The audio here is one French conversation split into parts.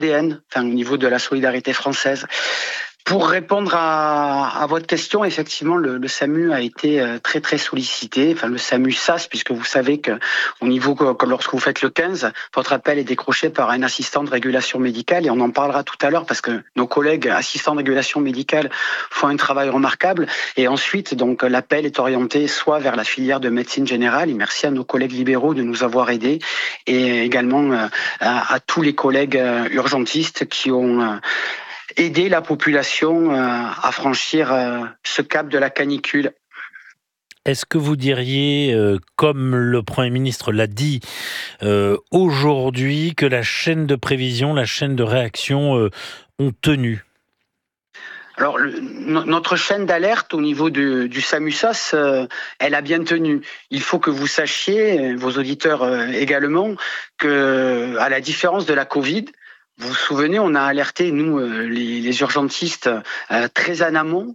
ADN, au niveau de la solidarité française. Pour répondre à votre question, effectivement, le SAMU a été très très sollicité. Le SAMU SAS, puisque vous savez que au niveau comme lorsque vous faites le 15, votre appel est décroché par un assistant de régulation médicale, et on en parlera tout à l'heure parce que nos collègues assistants de régulation médicale font un travail remarquable. Et ensuite, donc, l'appel est orienté soit vers la filière de médecine générale, et merci à nos collègues libéraux de nous avoir aidés, et également à tous les collègues urgentistes qui ont aider la population à franchir ce cap de la canicule. Est-ce que vous diriez, comme le Premier ministre l'a dit aujourd'hui, que la chaîne de prévision, la chaîne de réaction ont tenu ? Alors, notre chaîne d'alerte au niveau du SAMU-SAS, elle a bien tenu. Il faut que vous sachiez, vos auditeurs également, que à la différence de la Covid, vous vous souvenez, on a alerté, nous, les urgentistes, très en amont.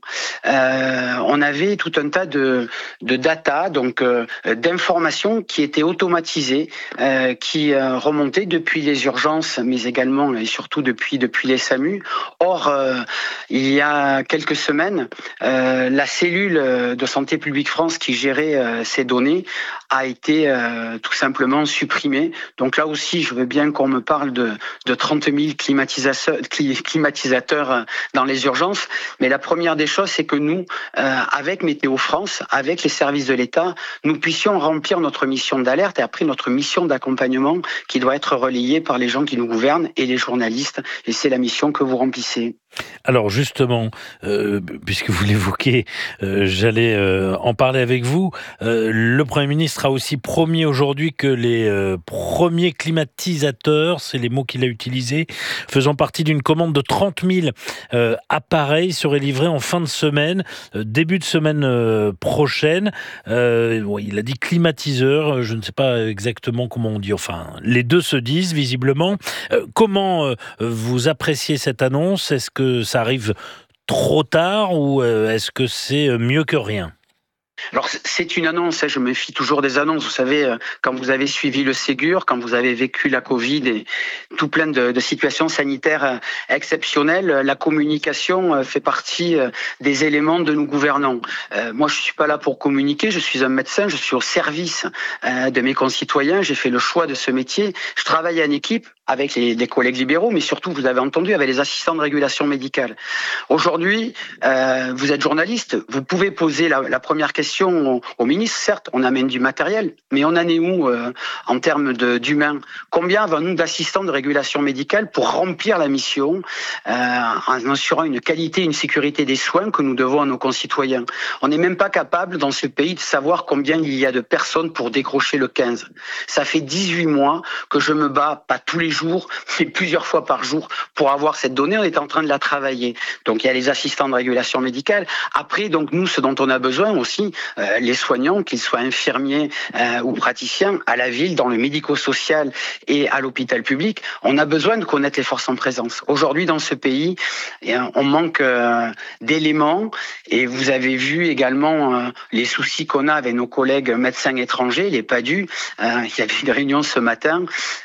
On avait tout un tas de data, donc d'informations qui étaient automatisées, qui remontaient depuis les urgences, mais également et surtout depuis les SAMU. Or, il y a quelques semaines, la cellule de Santé publique France qui gérait ces données a été tout simplement supprimée. Donc là aussi, je veux bien qu'on me parle de 30 000 climatisateurs dans les urgences. Mais la première des choses, c'est que nous, avec Météo France, avec les services de l'État, nous puissions remplir notre mission d'alerte et après notre mission d'accompagnement qui doit être relayée par les gens qui nous gouvernent et les journalistes. Et c'est la mission que vous remplissez. Alors justement, puisque vous l'évoquez, j'allais en parler avec vous. Le Premier ministre a aussi promis aujourd'hui que les premiers climatisateurs, c'est les mots qu'il a utilisés, faisant partie d'une commande de 30 000 appareils, seraient livrés en fin de semaine, début de semaine prochaine. Il a dit climatiseur, je ne sais pas exactement comment on dit, enfin les deux se disent visiblement. Comment vous appréciez cette annonce ? Est-ce que ça arrive trop tard ou est-ce que c'est mieux que rien ? Alors c'est une annonce, je me méfie toujours des annonces. Vous savez, quand vous avez suivi le Ségur, quand vous avez vécu la Covid et tout plein de situations sanitaires exceptionnelles, la communication fait partie des éléments de nos gouvernants. Moi, je suis pas là pour communiquer, je suis un médecin, je suis au service de mes concitoyens, j'ai fait le choix de ce métier. Je travaille en équipe avec les collègues libéraux, mais surtout, vous avez entendu, avec les assistants de régulation médicale. Aujourd'hui, vous êtes journaliste, vous pouvez poser la première question au ministre. Certes, on amène du matériel, mais on en est où en termes d'humains ? Combien avons-nous d'assistants de régulation médicale pour remplir la mission en assurant une qualité et une sécurité des soins que nous devons à nos concitoyens ? On n'est même pas capable dans ce pays de savoir combien il y a de personnes pour décrocher le 15. Ça fait 18 mois que je me bats, pas tous les jours, mais plusieurs fois par jour pour avoir cette donnée. On est en train de la travailler. Donc il y a les assistants de régulation médicale. Après, donc nous, ce dont on a besoin aussi, les soignants, qu'ils soient infirmiers ou praticiens, à la ville, dans le médico-social et à l'hôpital public, on a besoin de connaître les forces en présence. Aujourd'hui, dans ce pays, on manque d'éléments, et vous avez vu également les soucis qu'on a avec nos collègues médecins étrangers, les PADU. Il y avait une réunion ce matin.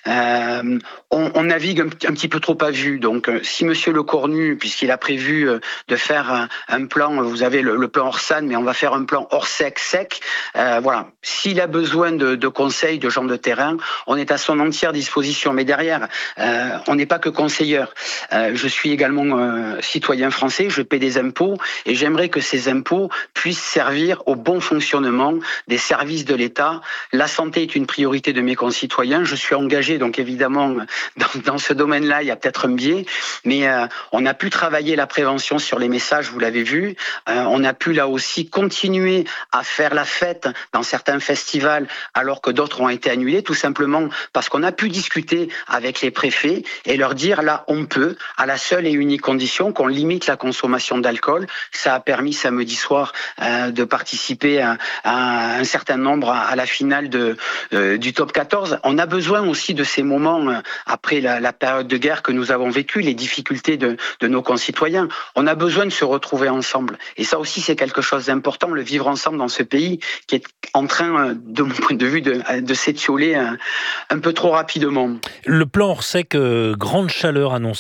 On navigue un petit peu trop à vue. Donc, si Monsieur Lecornu, puisqu'il a prévu de faire un plan, vous avez le plan Orsan, mais on va faire un plan Orsec sec. Voilà. S'il a besoin de conseils, de gens de terrain, on est à son entière disposition. Mais derrière, on n'est pas que conseilleur. Je suis également citoyen français, je paie des impôts, et j'aimerais que ces impôts puissent servir au bon fonctionnement des services de l'État. La santé est une priorité de mes concitoyens. Je suis engagé, donc évidemment, dans ce domaine-là, il y a peut-être un biais, mais on a pu travailler la prévention sur les messages, vous l'avez vu. On a pu là aussi continuer à faire la fête dans certains festivals alors que d'autres ont été annulés, tout simplement parce qu'on a pu discuter avec les préfets et leur dire là on peut, à la seule et unique condition qu'on limite la consommation d'alcool. Ça a permis samedi soir de participer à un certain nombre à la finale du top 14. On a besoin aussi de ces moments après la période de guerre que nous avons vécue, les difficultés de nos concitoyens. On a besoin de se retrouver ensemble. Et ça aussi, c'est quelque chose d'important, le vivre ensemble dans ce pays qui est en train, de mon point de vue, de s'étioler un peu trop rapidement. Le plan Orsec, grande chaleur annoncée